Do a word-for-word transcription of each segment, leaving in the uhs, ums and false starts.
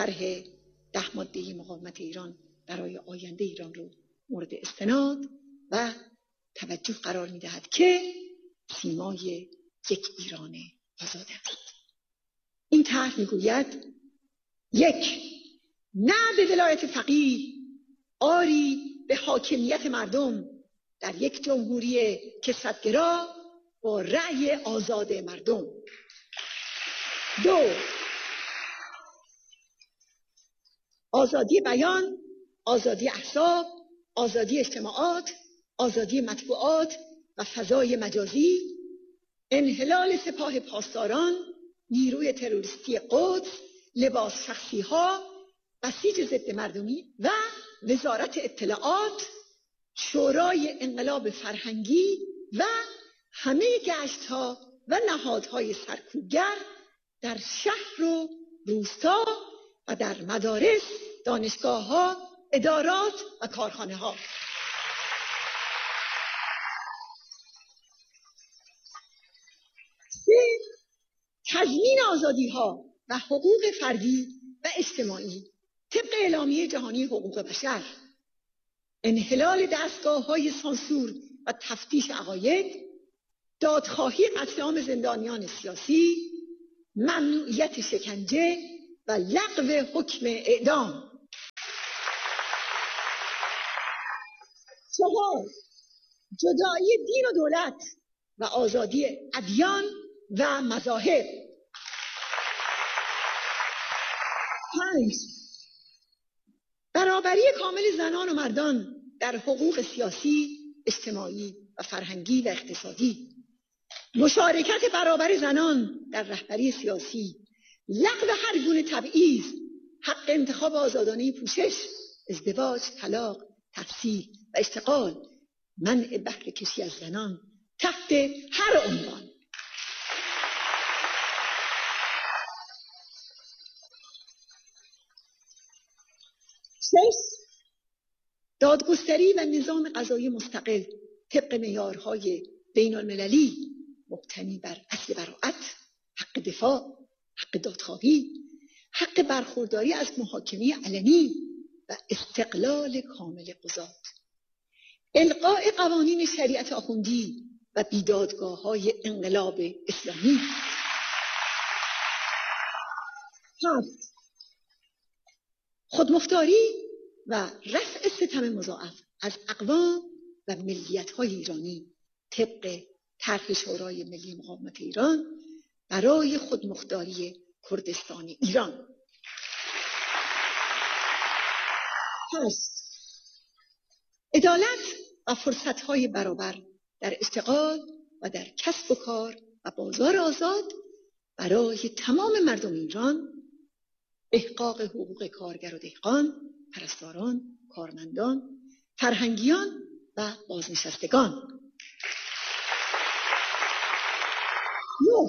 طرح ده ماده‌ای مقاومت ایران برای آینده ایران رو مورد استناد و توجه قرار می‌دهد که سیمای یک ایران آزاد است. این طرح می‌گوید: یک، نه به ولایت فقیه، آری به حاکمیت مردم در یک جمهوری کثرت‌گرا با رأی آزاد مردم. دو، آزادی بیان، آزادی احزاب، آزادی اجتماعات، آزادی مطبوعات و فضای مجازی، انحلال سپاه پاسداران، نیروی تروریستی قدس، لباس شخصی ها، بسیج ضد مردمی و وزارت اطلاعات، شورای انقلاب فرهنگی و همه گشت ها و نهادهای سرکوبگر در شهر و روستا و در مدارس، دانشگاه ها، ادارات و کارخانه ها. سه، تضمین آزادی ها و حقوق فردی و اجتماعی طبق اعلامیه جهانی حقوق بشر، انحلال دستگاه های سانسور و تفتیش عقاید، دادخواهی قتل عام زندانیان سیاسی، ممنوعیت شکنجه و لغو حکم اعدام. چهار، جدایی دین و دولت و آزادی ادیان و مذاهب. پنج، برابری کامل زنان و مردان در حقوق سیاسی، اجتماعی و فرهنگی و اقتصادی، مشارکت برابر زنان در رهبری سیاسی، لغو هر گونه تبعیض، حق انتخاب آزادانه پوشش، ازدواج، طلاق، تحصیل و اشتغال، منع بهره کشی از زنان تحت هر عنوان. شش، دادگستری و نظام قضایی مستقل طبق معیارهای بین المللی مبتنی بر اصل براءت، حق دفاع، حق دادخواهی، حق برخورداری از محاکمه علنی و استقلال کامل قضات، الغاء قوانین شریعت آخوندی و بیدادگاه‌های انقلاب اسلامی. هفت، خودمختاری و رفع ستم مضاعف از اقوام و ملیت‌های ایرانی طبق طرح شورای ملی مقاومت ایران برای خودمختاری کردستان ایران. هشت، عدالت و فرصت‌های برابر در اشتغال و در کسب و کار و بازار آزاد برای تمام مردم ایران، احقاق حقوق کارگر و دهقان، پرستاران، کارمندان، فرهنگیان و بازنشستگان. نه،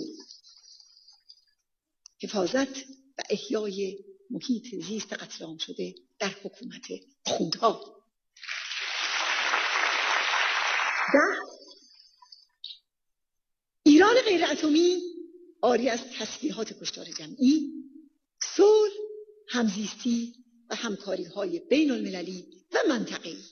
حفاظت و احیای محیط زیست قتل عام شده در حکومت آخوندها. ده، ایران غیر اتمی عاری از تسلیحات کشتار جمعی، صلح، همزیستی و همکاری‌های بین المللی و منطقه‌ای.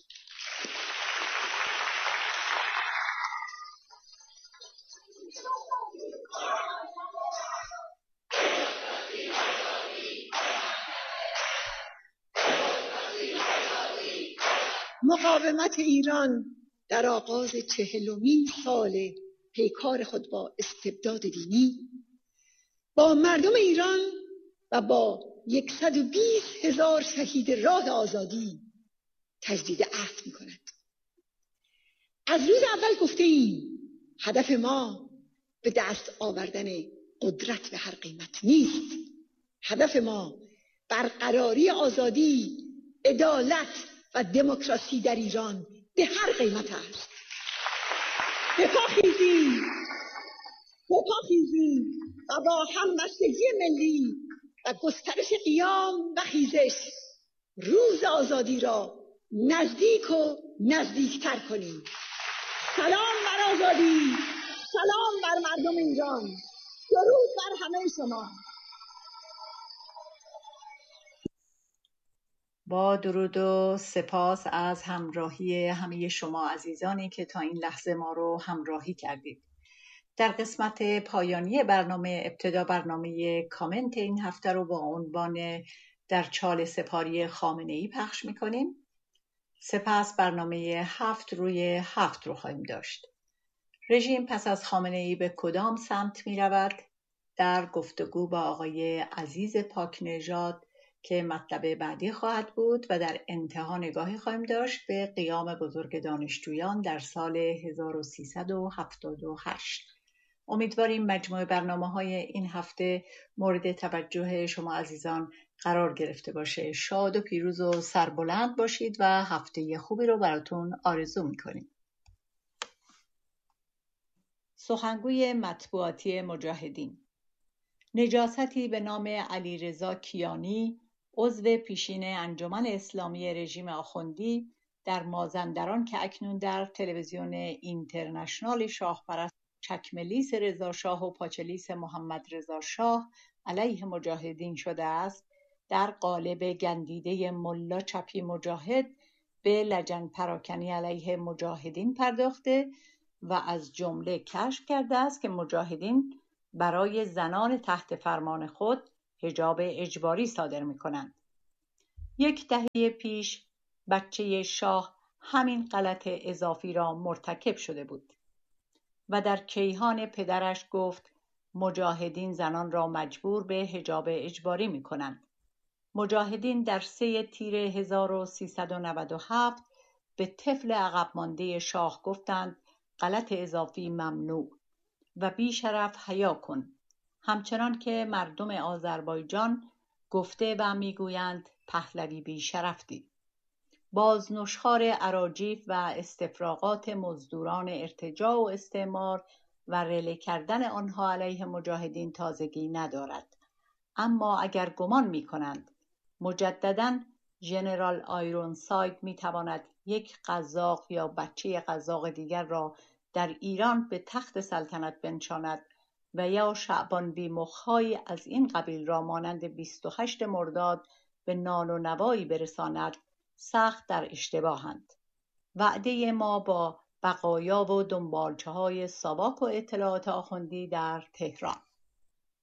مقاومت ایران در آغاز چهلمین سال پیکار خود با استبداد دینی با مردم ایران و با صد و بیست هزار شهید راه آزادی تجدید عهد می کند. از روز اول گفته ایم هدف ما به دست آوردن قدرت به هر قیمت نیست. هدف ما برقراری آزادی، عدالت و دموکراسی در ایران به هر قیمت است. بپاخیزیم بپاخیزیم و با همبستگی ملی و گسترش قیام و خیزش روز آزادی را نزدیک و نزدیکتر کنیم. سلام بر آزادی، سلام بر مردم ایران، درود بر همه شما. با درود و سپاس از همراهی همه شما عزیزانی که تا این لحظه ما رو همراهی کردید. در قسمت پایانی برنامه ابتدا برنامه کامنت این هفته رو با عنوان در چال سپاری خامنه‌ای پخش می‌کنیم. سپس برنامه هفت روی هفت رو خواهیم داشت. رژیم پس از خامنه‌ای به کدام سمت می‌رود؟ در گفتگو با آقای عزیز پاکنژاد که مطلب بعدی خواهد بود و در انتها نگاهی خواهیم داشت به قیام بزرگ دانشجویان در سال هزار و سیصد و هفتاد و هشت. امیدواریم مجموع برنامه‌های این هفته مورد توجه شما عزیزان قرار گرفته باشه. شاد و پیروز و سربلند باشید و هفته خوبی رو براتون آرزو می‌کنیم. سخنگوی مطبوعاتی مجاهدین: نجاستی به نام علیرضا کیانی، عضو پیشین انجمن اسلامی رژیم آخوندی در مازندران که اکنون در تلویزیون اینترنشنال شاهپرست چکملیس رضا شاه و پاچلیس محمد رضا شاه علیه مجاهدین شده است، در قالب گندیده ملا چپی مجاهد به لجن پراکنی علیه مجاهدین پرداخته و از جمله کشف کرده است که مجاهدین برای زنان تحت فرمان خود حجاب اجباری صادر می کنند. یک دهه پیش بچه شاه همین غلط اضافی را مرتکب شده بود و در کیهان پدرش گفت مجاهدین زنان را مجبور به حجاب اجباری می کنند. مجاهدین در سه تیر هزار و سیصد و نود و هفت به طفل عقب مانده شاه گفتند غلط اضافی ممنوع و بی شرف حیا کن، همچنان که مردم آذربایجان گفته و میگویند پهلوی بی شرفتی. بازنشخوار اراجیف و استفراغات مزدوران ارتجاع و استعمار و رله کردن آنها علیه مجاهدین تازگی ندارد. اما اگر گمان می کنند مجدداً ژنرال آیرونساید می تواند یک قزاق یا بچه قزاق دیگر را در ایران به تخت سلطنت بنشاند و یا شعبان بی مخ‌هایی از این قبیل را مانند بیست و هشت مرداد به نال و نوایی برساند، سخت در اشتباهند. وعده ما با بقایا و دنبالچه‌های ساواک و اطلاعات آخوندی در تهران.